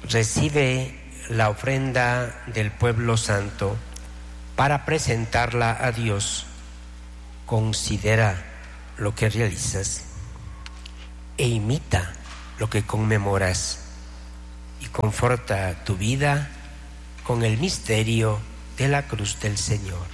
recibe la ofrenda del pueblo santo para presentarla a Dios. Considera lo que realizas e imita lo que conmemoras y conforta tu vida con el misterio de la cruz del Señor.